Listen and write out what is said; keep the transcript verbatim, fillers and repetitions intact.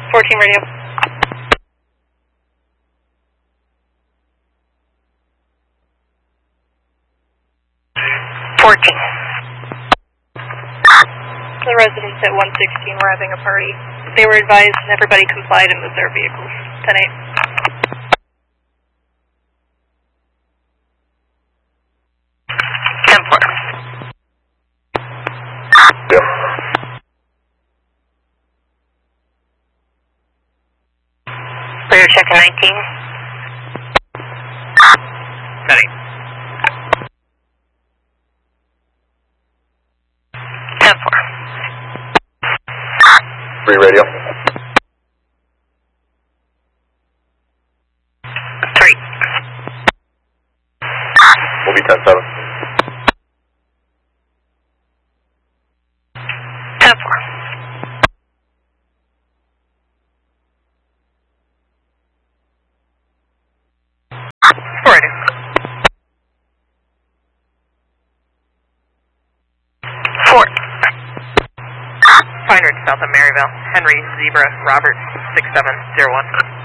fourteen radio. fourteen. The residents at one sixteen were having a party. They were advised and everybody complied and moved their vehicles. ten eight. ten four. Yep. Clear check nineteen. ten eight. ten four. three radio. three. We'll be ten seven. ten four. four radio. four. five hundred south of Maryville, Henry, Zebra, Robert, six seven zero one.